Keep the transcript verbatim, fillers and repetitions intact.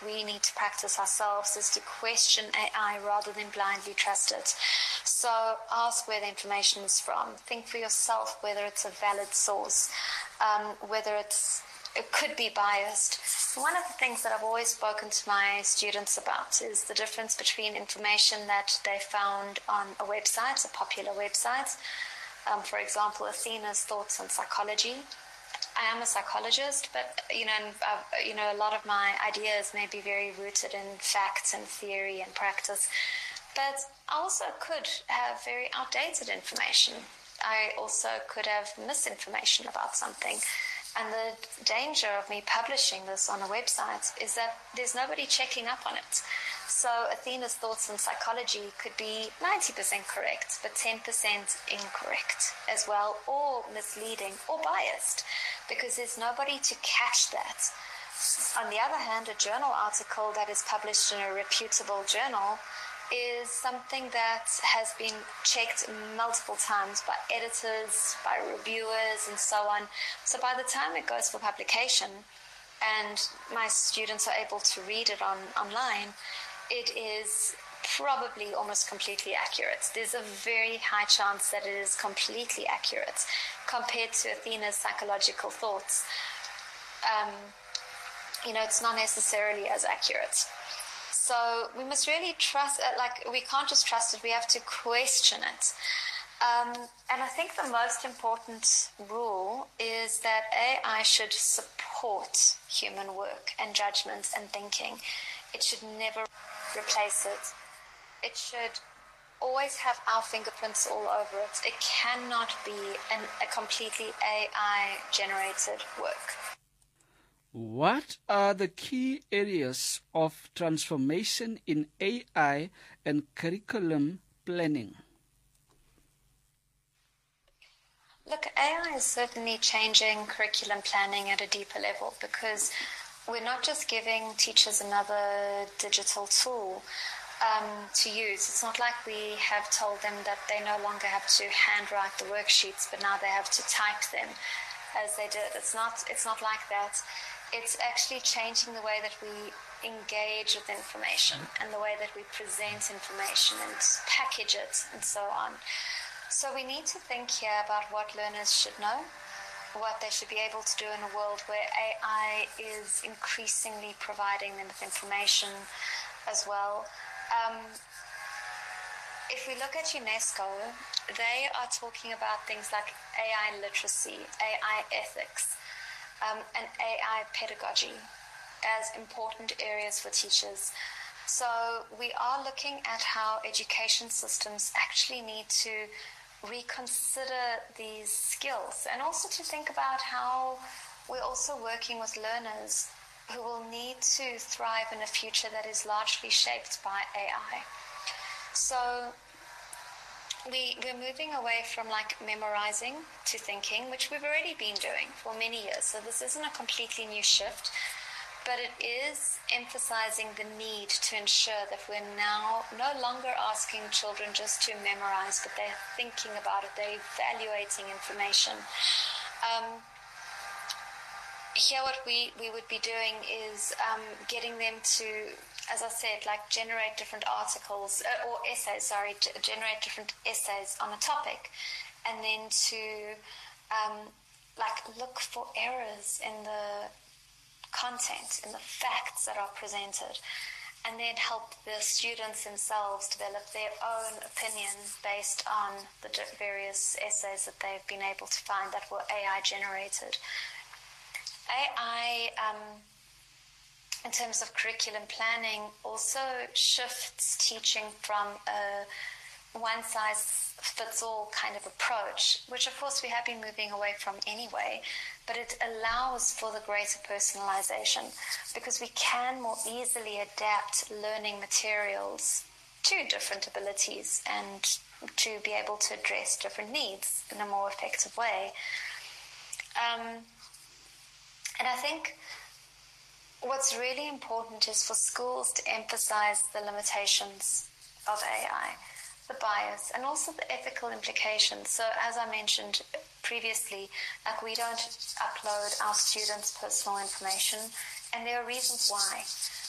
we need to practice ourselves is to question A I rather than blindly trust it. So ask where the information is from. Think for yourself whether it's a valid source, um, whether it's it could be biased. One of the things that I've always spoken to my students about is the difference between information that they found on a website, a popular website. Um, for example, Athena's Thoughts on Psychology. I am a psychologist, but you know, uh, you know, a lot of my ideas may be very rooted in facts and theory and practice. But I also could have very outdated information. I also could have misinformation about something. And the danger of me publishing this on a website is that there's nobody checking up on it. So Athena's Thoughts on Psychology could be ninety percent correct, but ten percent incorrect as well, or misleading, or biased, because there's nobody to catch that. On the other hand, a journal article that is published in a reputable journal is something that has been checked multiple times by editors, by reviewers, and so on. So by the time it goes for publication and my students are able to read it on online, it is probably almost completely accurate. There's a very high chance that it is completely accurate compared to Athena's Psychological Thoughts. Um, you know, it's not necessarily as accurate. So we must really trust, uh, like, we can't just trust it, we have to question it. Um, and I think the most important rule is that A I should support human work and judgment and thinking. It should never replace it. It should always have our fingerprints all over it. It cannot be an, a completely A I-generated work. What are the key areas of transformation in A I and curriculum planning? Look, A I is certainly changing curriculum planning at a deeper level because we're not just giving teachers another digital tool um, to use. It's not like we have told them that they no longer have to handwrite the worksheets, but now they have to type them as they did. It's not, it's not like that. It's actually changing the way that we engage with information and the way that we present information and package it and so on. So we need to think here about what learners should know, what they should be able to do in a world where A I is increasingly providing them with information as well. Um, if we look at UNESCO, they are talking about things like A I literacy, A I ethics, Um, and A I pedagogy as important areas for teachers. So we are looking at how education systems actually need to reconsider these skills and also to think about how we're also working with learners who will need to thrive in a future that is largely shaped by A I. So We, we're moving away from like memorizing to thinking, which we've already been doing for many years. So this isn't a completely new shift, but it is emphasizing the need to ensure that we're now no longer asking children just to memorize, but they're thinking about it, they're evaluating information. Um, here what we, we would be doing is um, getting them to, as I said, like generate different articles uh, or essays, sorry, to generate different essays on a topic, and then to um, like look for errors in the content, in the facts that are presented, and then help the students themselves develop their own opinion based on the various essays that they've been able to find that were A I generated. A I, um, in terms of curriculum planning, also shifts teaching from a one-size-fits-all kind of approach, which of course we have been moving away from anyway, but it allows for the greater personalization because we can more easily adapt learning materials to different abilities and to be able to address different needs in a more effective way. Um, And I think what's really important is for schools to emphasize the limitations of A I, the bias, and also the ethical implications. So as I mentioned previously, like we don't upload our students' personal information, and there are reasons why.